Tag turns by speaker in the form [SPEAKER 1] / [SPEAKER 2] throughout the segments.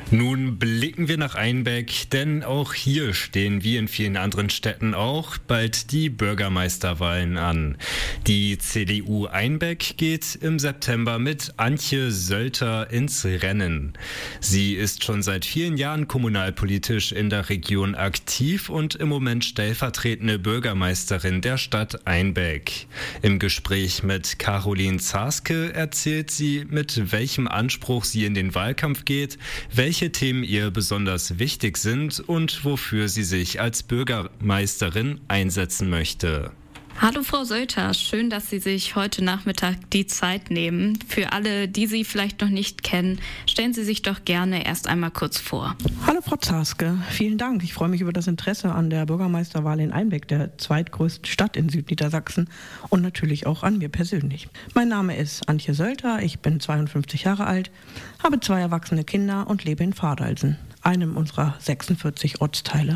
[SPEAKER 1] Nun blicken wir nach Einbeck, denn auch hier stehen wie in vielen anderen Städten auch bald die Bürgermeisterwahlen an. Die CDU Einbeck geht im September mit Antje Sölter ins Rennen. Sie ist schon seit vielen Jahren kommunalpolitisch in der Region aktiv und im Moment stellvertretende Bürgermeisterin der Stadt Einbeck. Im Gespräch mit Caroline Zarske erzählt sie, mit welchem Anspruch sie in den Wahlkampf geht, welche Themen ihr besonders wichtig sind und wofür sie sich als Bürgermeisterin einsetzen möchte.
[SPEAKER 2] Hallo Frau Sölter, schön, dass Sie sich heute Nachmittag die Zeit nehmen. Für alle, die Sie vielleicht noch nicht kennen, stellen Sie sich doch gerne erst einmal kurz vor.
[SPEAKER 3] Hallo Frau Zarske, vielen Dank. Ich freue mich über das Interesse an der Bürgermeisterwahl in Einbeck, der zweitgrößten Stadt in Südniedersachsen und natürlich auch an mir persönlich. Mein Name ist Antje Sölter, ich bin 52 Jahre alt, habe 2 erwachsene Kinder und lebe in Pfadalsen, einem unserer 46 Ortsteile.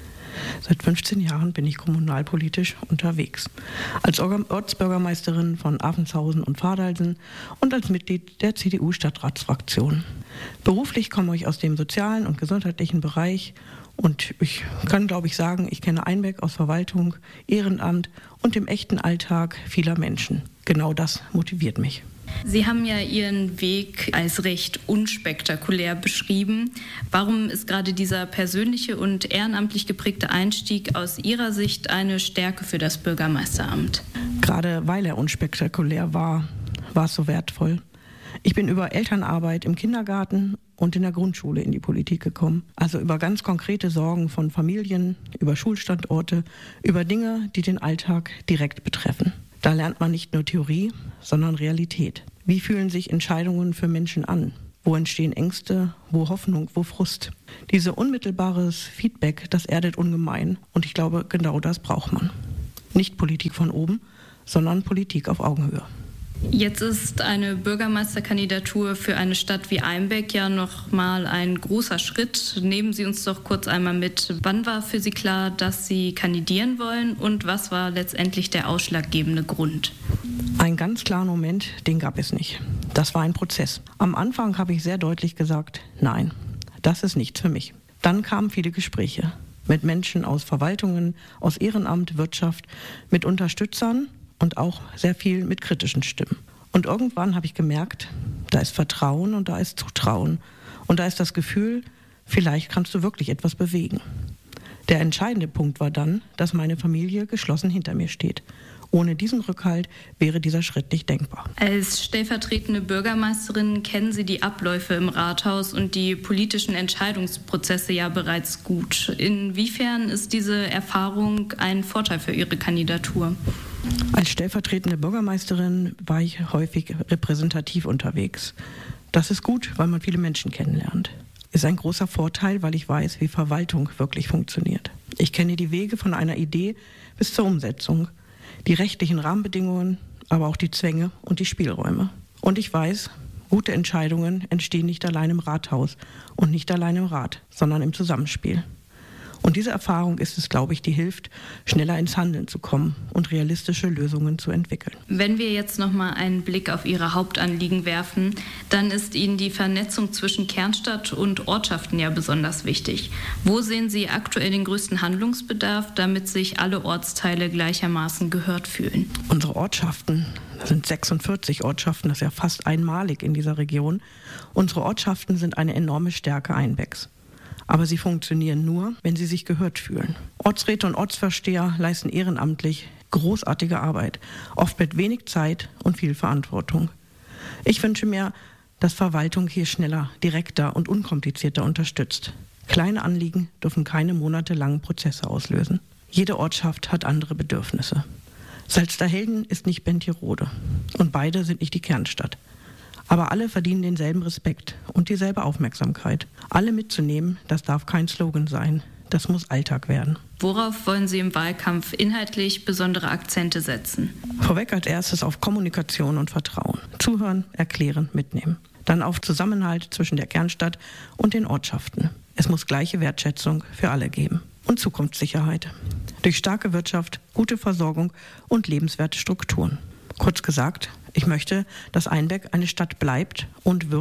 [SPEAKER 3] Seit 15 Jahren bin ich kommunalpolitisch unterwegs. Als Ortsbürgermeisterin von Affenshausen und Pfadalsen und als Mitglied der CDU-Stadtratsfraktion. Beruflich komme ich aus dem sozialen und gesundheitlichen Bereich und ich kann, glaube ich, sagen, ich kenne Einbeck aus Verwaltung, Ehrenamt und dem echten Alltag vieler Menschen. Genau das motiviert mich.
[SPEAKER 2] Sie haben ja Ihren Weg als recht unspektakulär beschrieben. Warum ist gerade dieser persönliche und ehrenamtlich geprägte Einstieg aus Ihrer Sicht eine Stärke für das Bürgermeisteramt?
[SPEAKER 3] Gerade weil er unspektakulär war es so wertvoll. Ich bin über Elternarbeit im Kindergarten und in der Grundschule in die Politik gekommen. Also über ganz konkrete Sorgen von Familien, über Schulstandorte, über Dinge, die den Alltag direkt betreffen. Da lernt man nicht nur Theorie, sondern Realität. Wie fühlen sich Entscheidungen für Menschen an? Wo entstehen Ängste, wo Hoffnung, wo Frust? Dieses unmittelbares Feedback, das erdet ungemein. Und ich glaube, genau das braucht man. Nicht Politik von oben, sondern Politik auf Augenhöhe.
[SPEAKER 2] Jetzt ist eine Bürgermeisterkandidatur für eine Stadt wie Einbeck ja noch mal ein großer Schritt. Nehmen Sie uns doch kurz einmal mit. Wann war für Sie klar, dass Sie kandidieren wollen und was war letztendlich der ausschlaggebende Grund?
[SPEAKER 3] Einen ganz klaren Moment, den gab es nicht. Das war ein Prozess. Am Anfang habe ich sehr deutlich gesagt, nein, das ist nichts für mich. Dann kamen viele Gespräche mit Menschen aus Verwaltungen, aus Ehrenamt, Wirtschaft, mit Unterstützern und auch sehr viel mit kritischen Stimmen. Und irgendwann habe ich gemerkt, da ist Vertrauen und da ist Zutrauen. Und da ist das Gefühl, vielleicht kannst du wirklich etwas bewegen. Der entscheidende Punkt war dann, dass meine Familie geschlossen hinter mir steht. Ohne diesen Rückhalt wäre dieser Schritt nicht denkbar.
[SPEAKER 2] Als stellvertretende Bürgermeisterin kennen Sie die Abläufe im Rathaus und die politischen Entscheidungsprozesse ja bereits gut. Inwiefern ist diese Erfahrung ein Vorteil für Ihre Kandidatur?
[SPEAKER 3] Als stellvertretende Bürgermeisterin war ich häufig repräsentativ unterwegs. Das ist gut, weil man viele Menschen kennenlernt. Ist ein großer Vorteil, weil ich weiß, wie Verwaltung wirklich funktioniert. Ich kenne die Wege von einer Idee bis zur Umsetzung, die rechtlichen Rahmenbedingungen, aber auch die Zwänge und die Spielräume. Und ich weiß, gute Entscheidungen entstehen nicht allein im Rathaus und nicht allein im Rat, sondern im Zusammenspiel. Und diese Erfahrung ist es, glaube ich, die hilft, schneller ins Handeln zu kommen und realistische Lösungen zu entwickeln.
[SPEAKER 2] Wenn wir jetzt noch mal einen Blick auf Ihre Hauptanliegen werfen, dann ist Ihnen die Vernetzung zwischen Kernstadt und Ortschaften ja besonders wichtig. Wo sehen Sie aktuell den größten Handlungsbedarf, damit sich alle Ortsteile gleichermaßen gehört fühlen?
[SPEAKER 3] Unsere Ortschaften, das sind 46 Ortschaften, das ist ja fast einmalig in dieser Region. Unsere Ortschaften sind eine enorme Stärke Einbecks. Aber sie funktionieren nur, wenn sie sich gehört fühlen. Ortsräte und Ortsvorsteher leisten ehrenamtlich großartige Arbeit, oft mit wenig Zeit und viel Verantwortung. Ich wünsche mir, dass Verwaltung hier schneller, direkter und unkomplizierter unterstützt. Kleine Anliegen dürfen keine monatelangen Prozesse auslösen. Jede Ortschaft hat andere Bedürfnisse. Salzderhelden ist nicht Bentierode und beide sind nicht die Kernstadt. Aber alle verdienen denselben Respekt und dieselbe Aufmerksamkeit. Alle mitzunehmen, das darf kein Slogan sein. Das muss Alltag werden.
[SPEAKER 2] Worauf wollen Sie im Wahlkampf inhaltlich besondere Akzente setzen?
[SPEAKER 3] Vorweg als erstes auf Kommunikation und Vertrauen. Zuhören, erklären, mitnehmen. Dann auf Zusammenhalt zwischen der Kernstadt und den Ortschaften. Es muss gleiche Wertschätzung für alle geben. Und Zukunftssicherheit. Durch starke Wirtschaft, gute Versorgung und lebenswerte Strukturen. Kurz gesagt, ich möchte, dass Einbeck eine Stadt bleibt und wird,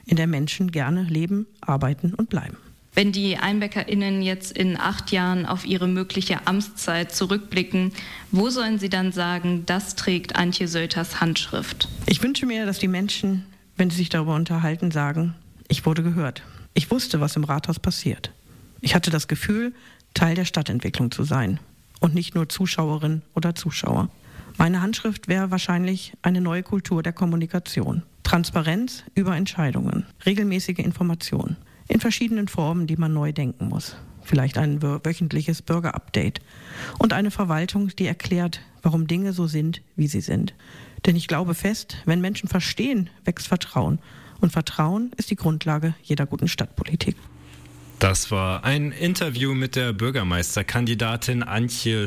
[SPEAKER 3] in der Menschen gerne leben, arbeiten und bleiben.
[SPEAKER 2] Wenn die EinbäckerInnen jetzt in 8 Jahren auf ihre mögliche Amtszeit zurückblicken, wo sollen sie dann sagen, das trägt Antje Sölters Handschrift?
[SPEAKER 3] Ich wünsche mir, dass die Menschen, wenn sie sich darüber unterhalten, sagen, ich wurde gehört. Ich wusste, was im Rathaus passiert. Ich hatte das Gefühl, Teil der Stadtentwicklung zu sein und nicht nur Zuschauerin oder Zuschauer. Meine Handschrift wäre wahrscheinlich eine neue Kultur der Kommunikation. Transparenz über Entscheidungen, regelmäßige Information. In verschiedenen Formen, die man neu denken muss. Vielleicht ein wöchentliches Bürgerupdate und eine Verwaltung, die erklärt, warum Dinge so sind, wie sie sind. Denn ich glaube fest, wenn Menschen verstehen, wächst Vertrauen. Und Vertrauen ist die Grundlage jeder guten Stadtpolitik.
[SPEAKER 1] Das war ein Interview mit der Bürgermeisterkandidatin Antje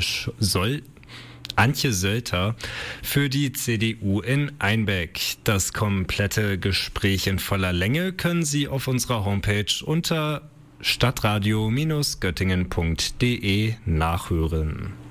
[SPEAKER 1] Sölter für die CDU in Einbeck. Das komplette Gespräch in voller Länge können Sie auf unserer Homepage unter stadtradio-göttingen.de nachhören.